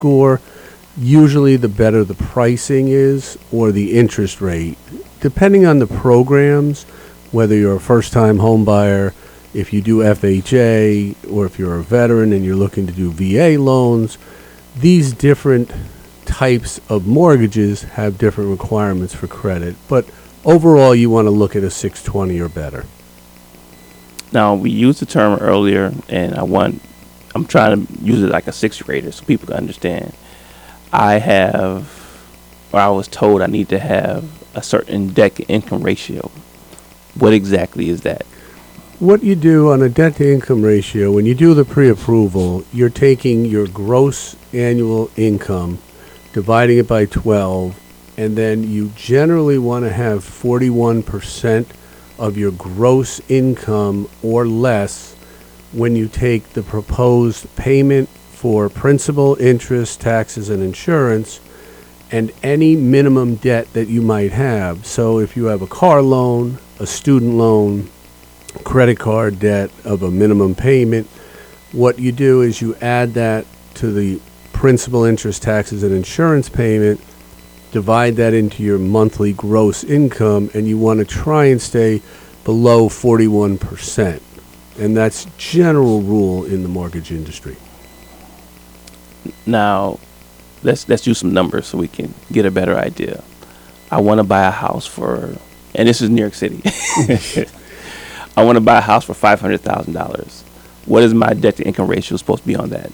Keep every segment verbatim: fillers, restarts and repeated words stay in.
score, usually the better the pricing is or the interest rate. Depending on the programs, whether you're a first-time home buyer, if you do F H A, or if you're a veteran and you're looking to do V A loans, these different types of mortgages have different requirements for credit. But overall, you want to look at a six twenty or better. Now, we used the term earlier, and I want, I'm trying to use it like a sixth grader so people can understand. I have, or I was told I need to have a certain debt to income ratio. What exactly is that? What you do on a debt to income ratio, when you do the pre-approval, you're taking your gross annual income, dividing it by twelve, and then you generally want to have forty-one percent of your gross income or less when you take the proposed payment for principal, interest, taxes, and insurance, and any minimum debt that you might have. So if you have a car loan, a student loan, credit card debt of a minimum payment, what you do is you add that to the principal, interest, taxes, and insurance payment, divide that into your monthly gross income, and you want to try and stay below forty-one percent. And that's general rule in the mortgage industry. Now, let's let's do some numbers so we can get a better idea. I want to buy a house for, and this is New York City. I want to buy a house for five hundred thousand dollars. What is my debt to income ratio supposed to be on that?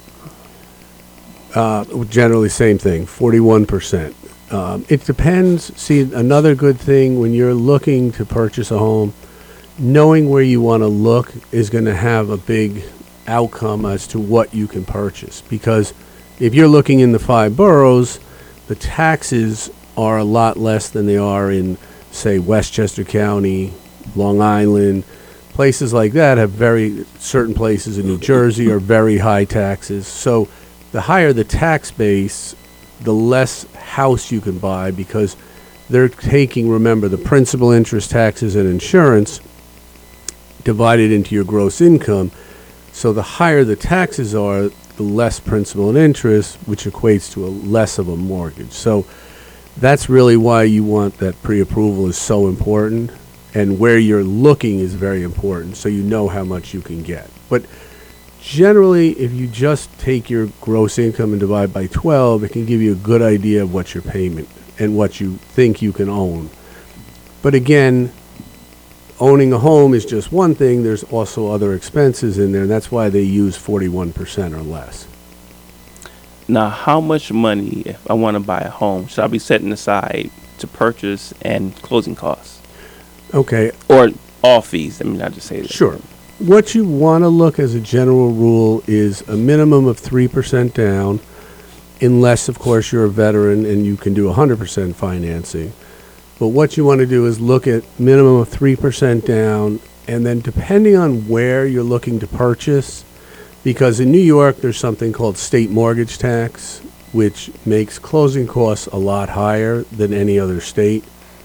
Uh, generally, same thing, forty-one percent. Um, it depends. See, another good thing when you're looking to purchase a home, knowing where you want to look is going to have a big outcome as to what you can purchase. Because if you're looking in the five boroughs, the taxes are a lot less than they are in, say, Westchester County, Long Island. Places like that have very, certain places in New Jersey are very high taxes. So the higher the tax base, the less house you can buy, because they're taking, remember, the principal, interest, taxes, and insurance divided into your gross income. So the higher the taxes are, the less principal and interest, which equates to a less of a mortgage. So that's really why you want that pre-approval is so important, and where you're looking is very important, so you know how much you can get. But generally, if you just take your gross income and divide by twelve, it can give you a good idea of what your payment and what you think you can own. But again, owning a home is just one thing. There's also other expenses in there, and that's why they use forty-one percent or less. Now, how much money, if I want to buy a home, should I be setting aside to purchase and closing costs? Okay. Or all fees? I mean, I just say that. Sure. What you want to look as a general rule is a minimum of three percent down, unless, of course, you're a veteran and you can do one hundred percent financing. But what you want to do is look at minimum of three percent down, and then depending on where you're looking to purchase, because in New York there's something called state mortgage tax, which makes closing costs a lot higher than any other state.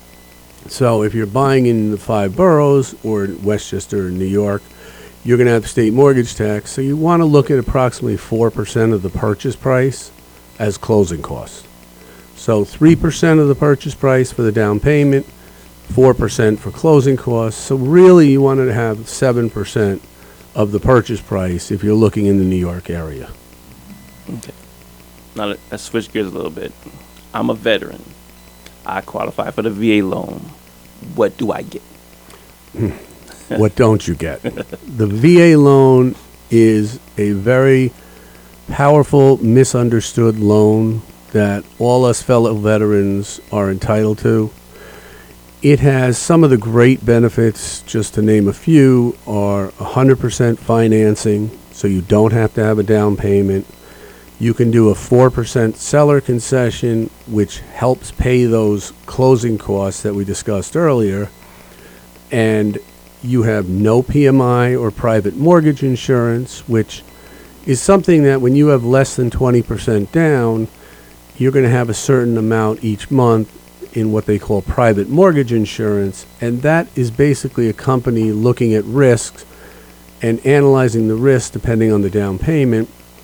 So if you're buying in the five boroughs or in Westchester or New York, you're going to have state mortgage tax. So you want to look at approximately four percent of the purchase price as closing costs. So three percent of the purchase price for the down payment, four percent for closing costs. So really you want to have seven percent of the purchase price if you're looking in the New York area. Okay. Now let- let's switch gears a little bit. I'm a veteran. I qualify for the V A loan. What do I get? What don't you get? The V A loan is a very powerful, misunderstood loan that all us fellow veterans are entitled to. It has some of the great benefits, just to name a few, are one hundred percent financing, so you don't have to have a down payment. You can do a four percent seller concession, which helps pay those closing costs that we discussed earlier. And you have no P M I or private mortgage insurance, which is something that when you have less than twenty percent down, you're going to have a certain amount each month in what they call private mortgage insurance. And that is basically a company looking at risks and analyzing the risk depending on the down payment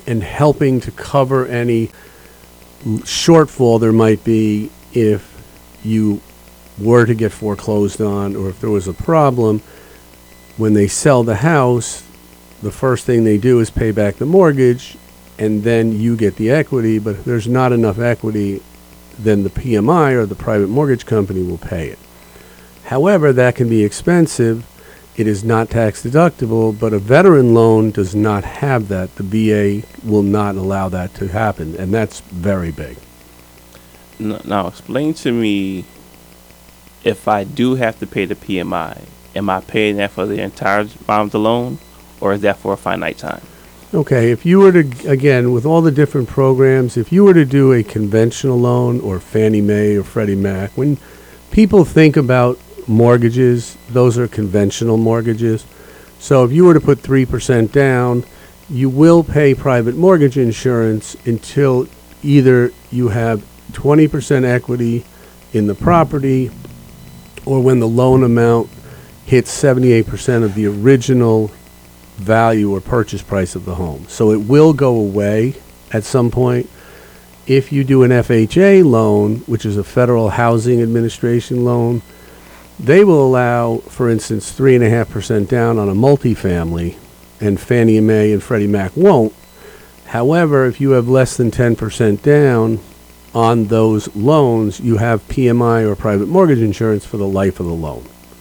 and helping to cover any l- shortfall there might be if you were to get foreclosed on, or if there was a problem. When they sell the house, the first thing they do is pay back the mortgage, and then you get the equity. But if there's not enough equity, then the P M I, or the private mortgage company, will pay it. However, that can be expensive. It is not tax deductible, but a veteran loan does not have that. The V A will not allow that to happen, and that's very big. N- Now, explain to me, if I do have to pay the P M I, am I paying that for the entire amount of the loan, or is that for a finite time? Okay, if you were to, again, with all the different programs, if you were to do a conventional loan, or Fannie Mae or Freddie Mac, when people think about mortgages, those are conventional mortgages. So if you were to put three percent down, you will pay private mortgage insurance until either you have twenty percent equity in the property, or when the loan amount hits seventy-eight percent of the original value or purchase price of the home. So it will go away at some point. If you do an F H A loan, which is a Federal Housing Administration loan, they will allow, for instance, three point five percent down on a multifamily, and Fannie Mae and Freddie Mac won't. However, if you have less than ten percent down on those loans, you have P M I, or private mortgage insurance, for the life of the loan.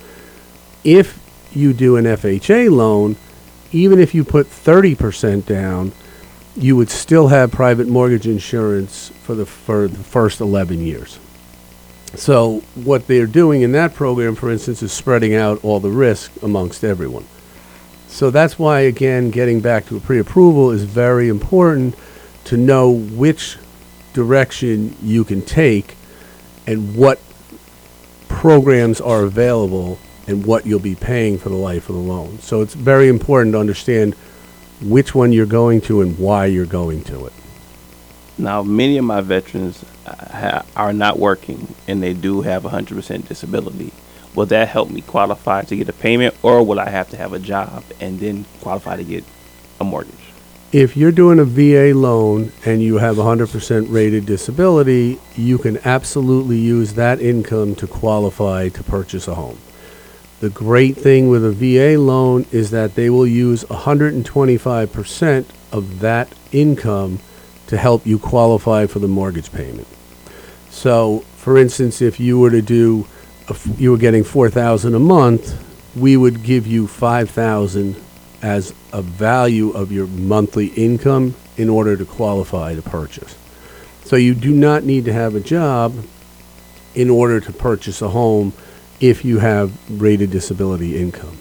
If you do an F H A loan, even if you put thirty percent down, you would still have private mortgage insurance for the, for the first eleven years. So what they're doing in that program, for instance, is spreading out all the risk amongst everyone. So that's why, again, getting back to a pre-approval is very important, to know which direction you can take and what programs are available and what you'll be paying for the life of the loan. So it's very important to understand which one you're going to and why you're going to it. Now, many of my veterans uh, ha- are not working, and they do have one hundred percent disability. Will that help me qualify to get a payment, or will I have to have a job and then qualify to get a mortgage? If you're doing a V A loan and you have one hundred percent rated disability, you can absolutely use that income to qualify to purchase a home. The great thing with a V A loan is that they will use one hundred twenty-five percent of that income to help you qualify for the mortgage payment. So, for instance, if you were to do, a f- you were getting four thousand dollars a month, we would give you five thousand dollars as a value of your monthly income in order to qualify to purchase. So you do not need to have a job in order to purchase a home if you have rated disability income.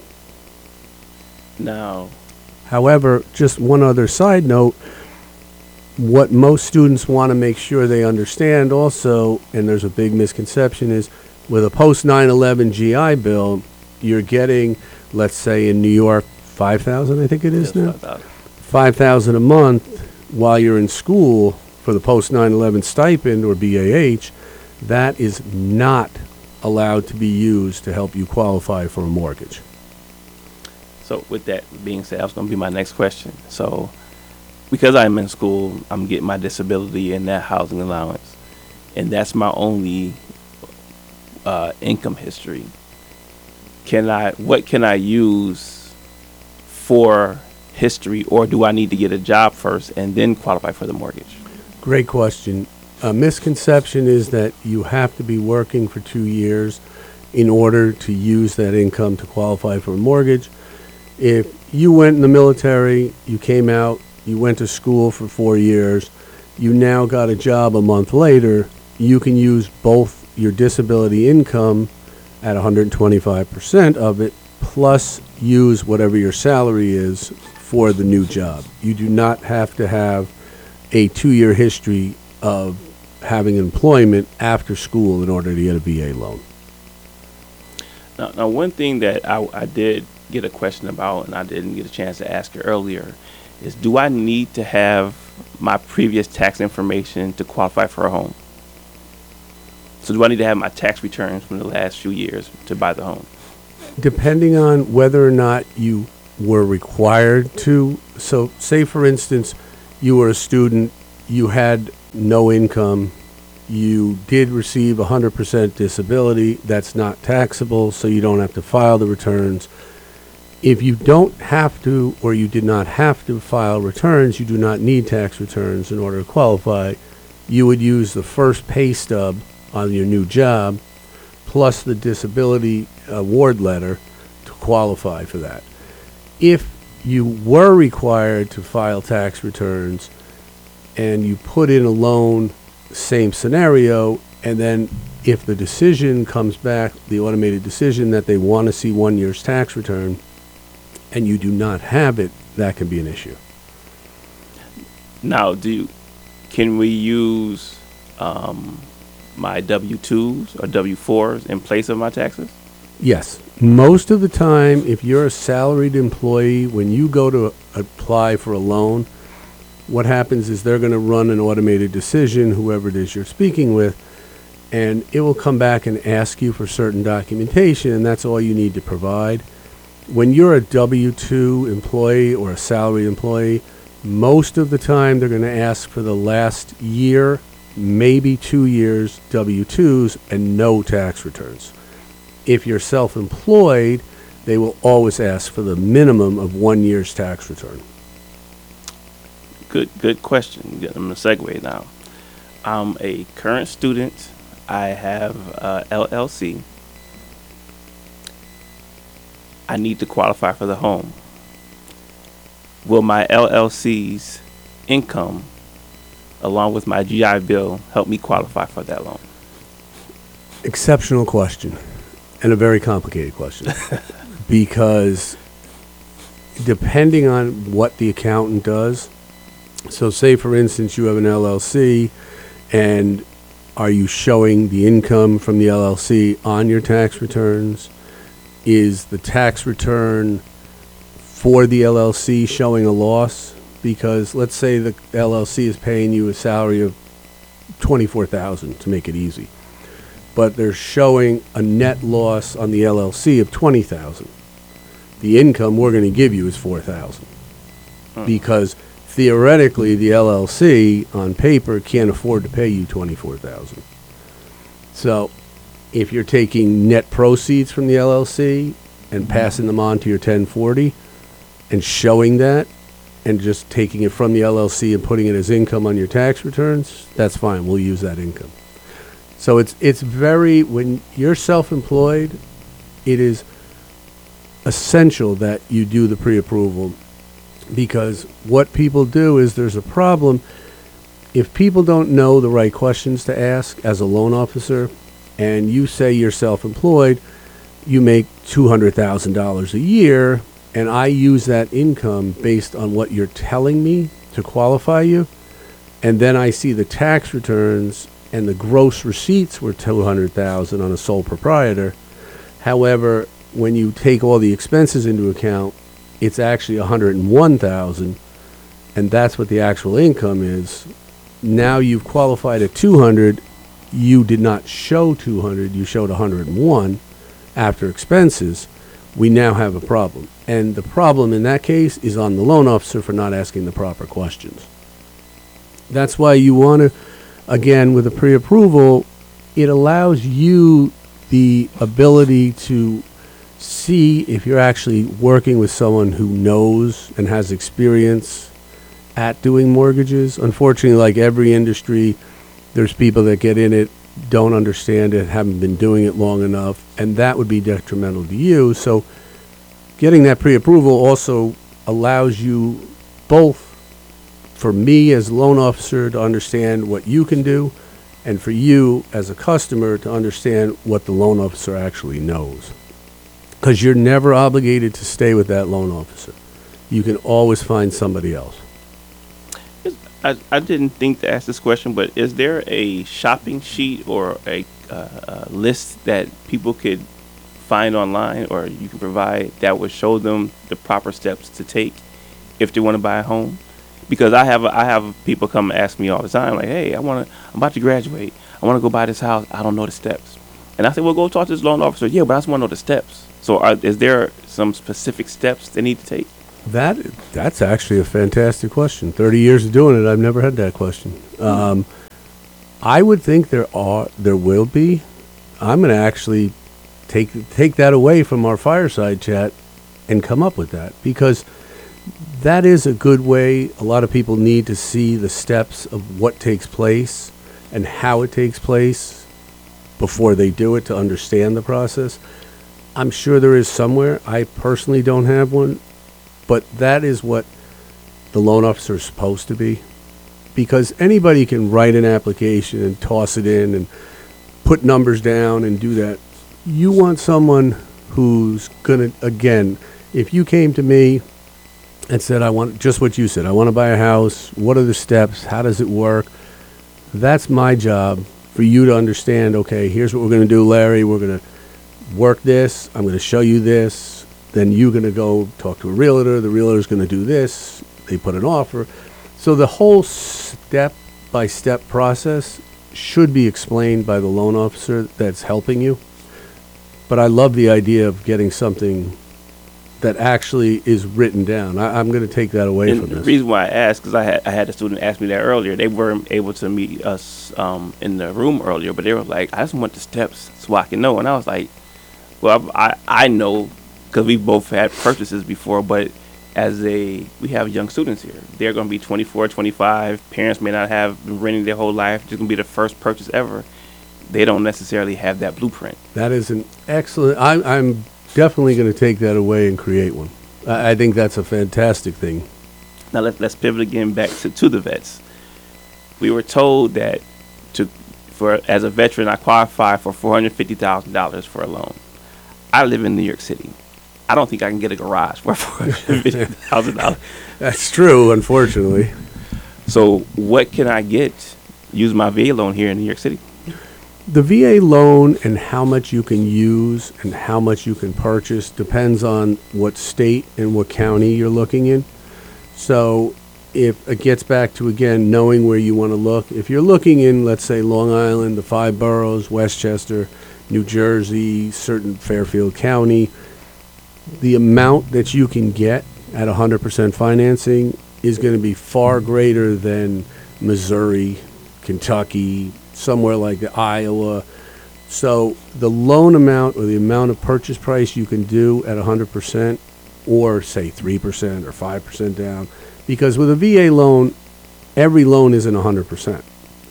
Now, However, just one other side note, what most students want to make sure they understand also, and there's a big misconception, is with a post nine eleven G I Bill, you're getting, let's say in New York, five thousand dollars, I think it is now? five thousand dollars a month while you're in school for the post nine eleven stipend, or B A H. That is not allowed to be used to help you qualify for a mortgage. so with that being said, that's going to be my next question. So, because I'm in school, I'm getting my disability and that housing allowance, and that's my only uh, income history. Can I? What can I use for history, or do I need to get a job first and then qualify for the mortgage? Great question. A misconception is that you have to be working for two years in order to use that income to qualify for a mortgage. If you went in the military, you came out, you went to school for four years, you now got a job a month later, you can use both your disability income at one hundred twenty-five percent of it, plus use whatever your salary is for the new job. You do not have to have a two-year history of having employment after school in order to get a V A loan. Now, now one thing that I, I did get a question about, and I didn't get a chance to ask you earlier, is do I need to have my previous tax information to qualify for a home? So do I need to have my tax returns from the last few years to buy the home? Depending on whether or not you were required to. So say, for instance, you were a student, you had no income, you did receive one hundred percent disability, that's not taxable, so you don't have to file the returns. If you don't have to, or you did not have to file returns, you do not need tax returns in order to qualify. You would use the first pay stub on your new job plus the disability award letter to qualify for that. If you were required to file tax returns and you put in a loan, same scenario, and then if the decision comes back, the automated decision that they want to see one year's tax return, and you do not have it, that can be an issue. Now, do you, can we use um, my W twos or W fours in place of my taxes? Yes. Most of the time, if you're a salaried employee, when you go to apply for a loan, what happens is they're going to run an automated decision, whoever it is you're speaking with, and it will come back and ask you for certain documentation, and that's all you need to provide. When you're a W two employee or a salaried employee, most of the time they're going to ask for the last year, maybe two years W twos and no tax returns. If you're self-employed, they will always ask for the minimum of one year's tax return. Good, good question. I'm going to segue now. I'm a current student. I have a L L C. I need to qualify for the home. Will my L L C's income, along with my G I Bill, help me qualify for that loan? Exceptional question, and a very complicated question. Because depending on what the accountant does, so say for instance you have an L L C, and are you showing the income from the L L C on your tax returns? Is the tax return for the L L C showing a loss? Because let's say the L L C is paying you a salary of twenty-four thousand dollars to make it easy, but they're showing a net loss on the L L C of twenty thousand dollars. The income we're going to give you is four thousand dollars. Hmm. Because theoretically the L L C on paper can't afford to pay you twenty-four thousand dollars. So if you're taking net proceeds from the L L C and passing them on to your ten forty and showing that and just taking it from the L L C and putting it as income on your tax returns, that's fine. We'll use that income. So it's it's very, when you're self-employed, it is essential that you do the pre-approval, because what people do is there's a problem. If people don't know the right questions to ask as a loan officer, and you say you're self-employed, you make two hundred thousand dollars a year, and I use that income based on what you're telling me to qualify you, and then I see the tax returns and the gross receipts were two hundred thousand dollars on a sole proprietor. However, when you take all the expenses into account, it's actually one hundred one thousand dollars, and that's what the actual income is. Now you've qualified at two hundred thousand dollars. You did not show two hundred, you showed one hundred one after expenses. We now have a problem. And the problem in that case is on the loan officer for not asking the proper questions. That's why you want to, again, with a pre-approval, it allows you the ability to see if you're actually working with someone who knows and has experience at doing mortgages. Unfortunately, like every industry, there's people that get in it, don't understand it, haven't been doing it long enough, and that would be detrimental to you. So getting that pre-approval also allows you both, for me as loan officer to understand what you can do, and for you as a customer to understand what the loan officer actually knows. Because you're never obligated to stay with that loan officer. You can always find somebody else. I, I didn't think to ask this question, but is there a shopping sheet or a, uh, a list that people could find online, or you can provide, that would show them the proper steps to take if they want to buy a home? Because I have I have people come and ask me all the time, like, "Hey, I want to, I'm about to graduate. I want to go buy this house. I don't know the steps." And I say, "Well, go talk to this loan officer." Yeah, but I just want to know the steps. So, are, is there some specific steps they need to take? That that's actually a fantastic question. Thirty years of doing it, I've never had that question. Um, I would think there are, there will be. I'm going to actually take take that away from our fireside chat and come up with that, because that is a good way. A lot of people need to see the steps of what takes place and how it takes place before they do it, to understand the process. I'm sure there is somewhere. I personally don't have one, but that is what the loan officer is supposed to be, because anybody can write an application and toss it in and put numbers down and do that. You want someone who's going to, again, if you came to me and said, I want just what you said, I want to buy a house, what are the steps, how does it work? That's my job, for you to understand, okay, here's what we're going to do, Larry. We're going to work this. I'm going to show you this. Then you're going to go talk to a realtor. The realtor's going to do this. They put an offer. So the whole step-by-step process should be explained by the loan officer that's helping you. But I love the idea of getting something that actually is written down. I, I'm going to take that away And from the this. reason why I asked, because I had I had a student ask me that earlier. They weren't able to meet us um, in the room earlier, but they were like, "I just want the steps so I can know." And I was like, "Well, I I know, because we both had purchases before, but as a we have young students here. They're going to be twenty-four, twenty-five. Parents may not have been renting their whole life. It's going to be the first purchase ever. They don't necessarily have that blueprint." That is an excellent, I, I'm definitely going to take that away and create one. I, I think that's a fantastic thing. Now let, let's pivot again back to, to the vets. We were told that to for as a veteran, I qualify for four hundred fifty thousand dollars for a loan. I live in New York City. I don't think I can get a garage for four hundred fifty thousand dollars. That's true, unfortunately. So what can I get? Use my V A loan here in New York City. The V A loan and how much you can use and how much you can purchase depends on what state and what county you're looking in. So if it gets back to, again, knowing where you want to look, if you're looking in, let's say, Long Island, the five boroughs, Westchester, New Jersey, certain Fairfield County, the amount that you can get at one hundred percent financing is going to be far greater than Missouri, Kentucky, somewhere like the Iowa. So the loan amount or the amount of purchase price you can do at one hundred percent, or say three percent or five percent down, because with a V A loan, every loan isn't one hundred percent.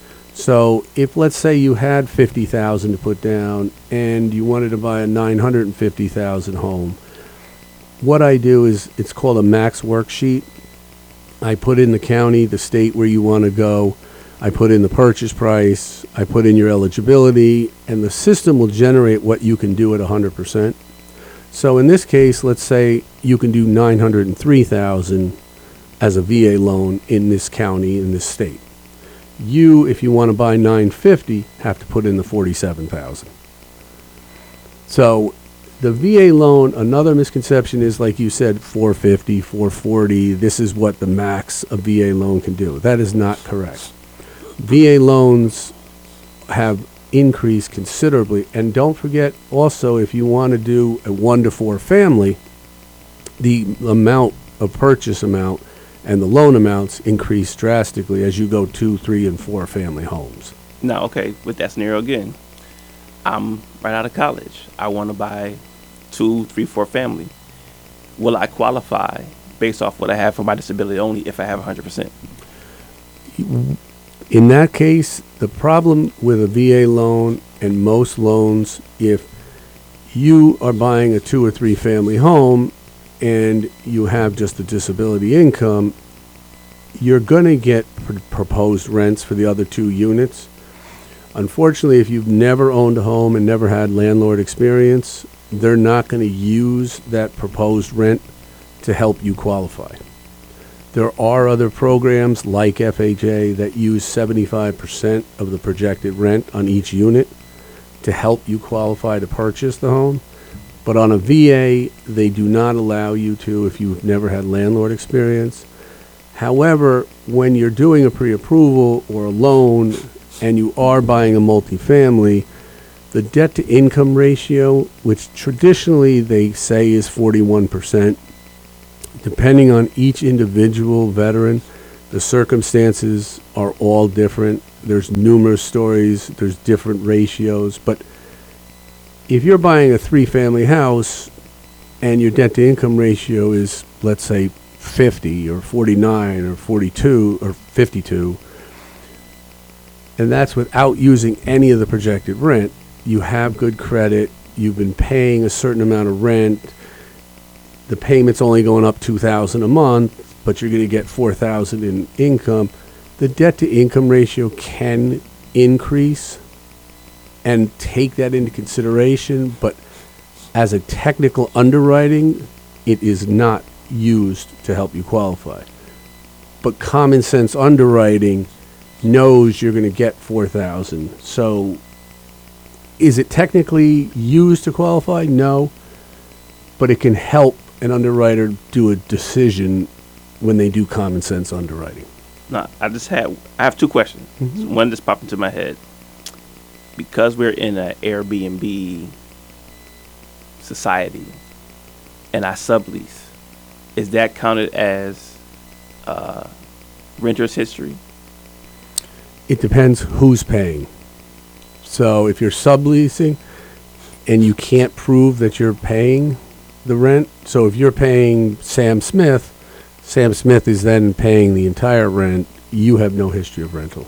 So if, let's say, you had fifty thousand dollars to put down and you wanted to buy a nine hundred fifty thousand dollars home, what I do is, it's called a max worksheet. I put in the county, the state where you want to go. I put in the purchase price. I put in your eligibility, and the system will generate what you can do at one hundred percent. So in this case, let's say you can do nine hundred three thousand dollars as a V A loan in this county, in this state. You, if you want to buy nine hundred fifty thousand dollars, have to put in the forty-seven thousand dollars. So the V A loan, another misconception is, like you said, four fifty, four forty. This is what the max a V A loan can do. That is not correct. V A loans have increased considerably. And don't forget also, if you want to do a one to four family, the amount of purchase amount and the loan amounts increase drastically as you go two, three, and four family homes. Now, okay, with that scenario again, I'm right out of college. I want to buy two, three, four family. Will I qualify based off what I have for my disability only if I have one hundred percent? In that case, the problem with a V A loan and most loans, if you are buying a two or three family home and you have just the disability income, you're going to get pr- proposed rents for the other two units. Unfortunately, if you've never owned a home and never had landlord experience, they're not going to use that proposed rent to help you qualify. There are other programs like F H A that use seventy-five percent of the projected rent on each unit to help you qualify to purchase the home. But on a V A, they do not allow you to if you've never had landlord experience. However, when you're doing a pre-approval or a loan and you are buying a multifamily, the debt-to-income ratio, which traditionally they say is forty-one percent, Depending on each individual veteran, the circumstances are all different. There's numerous stories, there's different ratios, but if you're buying a three-family house and your debt-to-income ratio is, let's say, fifty or forty-nine or forty-two or fifty-two, and that's without using any of the projected rent, you have good credit, you've been paying a certain amount of rent, the payment's only going up two thousand dollars a month, but you're going to get four thousand dollars in income, the debt-to-income ratio can increase and take that into consideration, but as a technical underwriting, it is not used to help you qualify. But common sense underwriting knows you're going to get four thousand dollars. So is it technically used to qualify? No. But it can help an underwriter do a decision when they do common sense underwriting. No, I just had, I have two questions. Mhm. One just popped into my head. Because we're in an Airbnb society and I sublease, is that counted as uh, renter's history? It depends who's paying. So if you're subleasing and you can't prove that you're paying the rent, so if you're paying Sam Smith, Sam Smith is then paying the entire rent, you have no history of rental.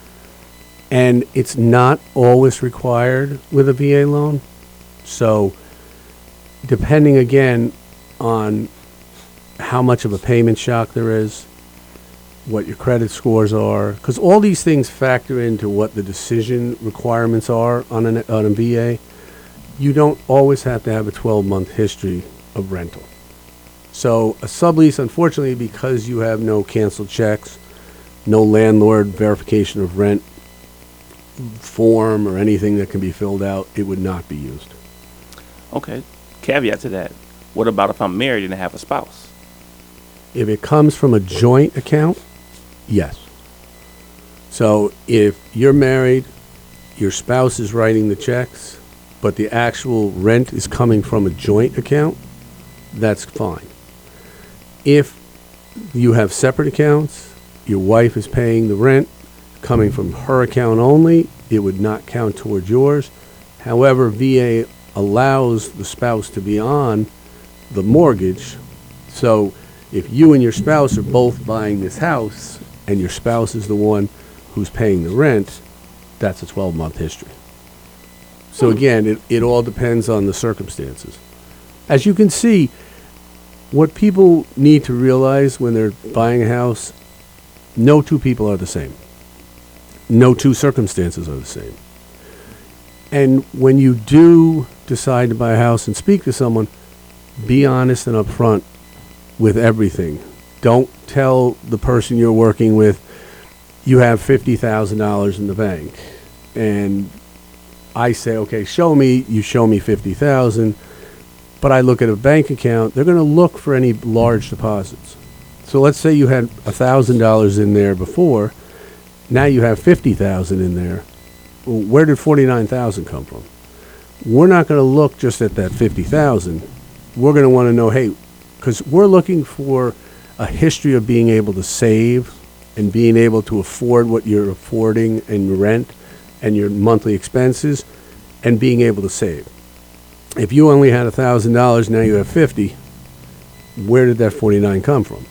And it's not always required with a V A loan. So depending again on how much of a payment shock there is, what your credit scores are, because all these things factor into what the decision requirements are on, an, on a V A. You don't always have to have a twelve-month history of rental. So a sublease, unfortunately, because you have no canceled checks, no landlord verification of rent form or anything that can be filled out, it would not be used. Okay. Caveat to that. What about if I'm married and I have a spouse? If it comes from a joint account, yes. So if you're married, your spouse is writing the checks, but the actual rent is coming from a joint account, that's fine. If you have separate accounts, your wife is paying the rent coming from her account only, it would not count towards yours. However, V A allows the spouse to be on the mortgage. So if you and your spouse are both buying this house and your spouse is the one who's paying the rent, that's a twelve-month history. So again, it, it all depends on the circumstances. As you can see, what people need to realize when they're buying a house, no two people are the same. No two circumstances are the same. And when you do decide to buy a house and speak to someone, be honest and upfront with everything. Don't tell the person you're working with, you have fifty thousand dollars in the bank. And I say, okay, show me, you show me fifty thousand dollars, but I look at a bank account, they're going to look for any large deposits. So let's say you had one thousand dollars in there before, now you have fifty thousand dollars in there. Well, where did forty-nine thousand dollars come from? We're not going to look just at that fifty thousand dollars. We're going to want to know, hey, because we're looking for a history of being able to save and being able to afford what you're affording and rent and your monthly expenses and being able to save. If you only had one thousand dollars, now you have fifty, where did that forty-nine come from?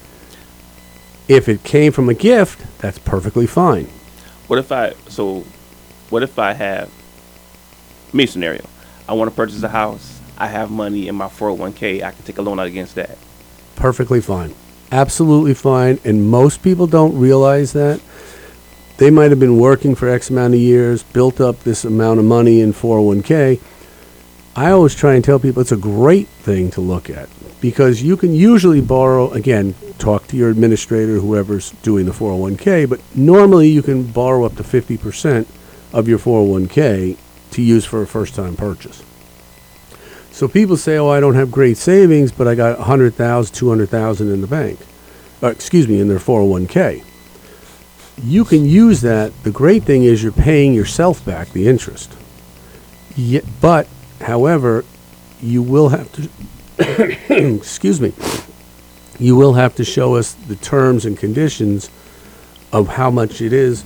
If it came from a gift, that's perfectly fine. What if I, so what if I have, me scenario, I want to purchase a house, I have money in my four oh one k, I can take a loan out against that. Perfectly fine. Absolutely fine. And most people don't realize that. They might have been working for X amount of years, built up this amount of money in four oh one k. I always try and tell people it's a great thing to look at because you can usually borrow, again, talk to your administrator, whoever's doing the four oh one k, but normally you can borrow up to fifty percent of your four oh one k to use for a first-time purchase. So people say, oh, I don't have great savings, but I got one hundred thousand dollars, two hundred thousand dollars in the bank. Uh, excuse me, in their four oh one k. You can use that. The great thing is you're paying yourself back the interest. Yet, but, however, you will have to, excuse me, you will have to show us the terms and conditions of how much it is.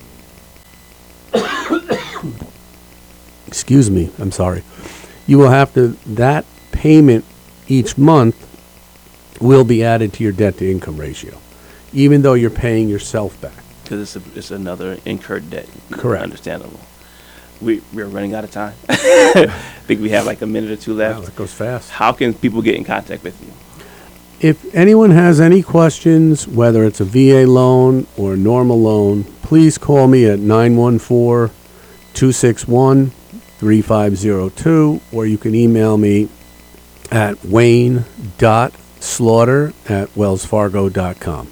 Excuse me, I'm sorry. You will have to, that payment each month will be added to your debt to income ratio, even though you're paying yourself back. Because it's, a, it's another incurred debt. Correct. Understandable. We, we're running out of time. I think we have like a minute or two left. Wow, that goes fast. How can people get in contact with you? If anyone has any questions, whether it's a V A loan or a normal loan, please call me at nine one four, two six one, three five zero two, or you can email me at wayne.slaughter at wellsfargo dot com.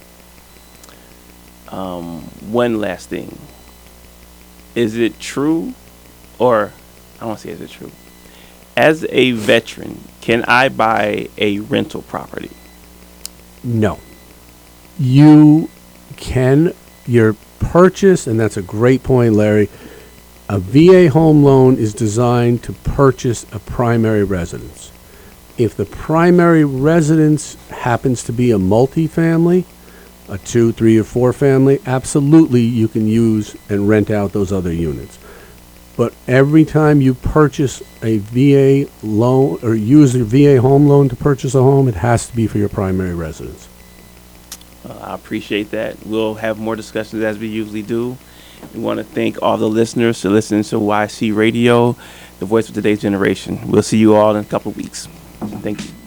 Um, one last thing. Is it true, or I don't want to say is it true? As a veteran, can I buy a rental property? No. You can, your purchase, and that's a great point, Larry, a V A home loan is designed to purchase a primary residence. If the primary residence happens to be a multifamily, a two, three, or four family, absolutely you can use and rent out those other units. But every time you purchase a V A loan or use a V A home loan to purchase a home, it has to be for your primary residence. Uh, I appreciate that. We'll have more discussions as we usually do. We want to thank all the listeners for listening to Y C Radio, the voice of today's generation. We'll see you all in a couple of weeks. Thank you.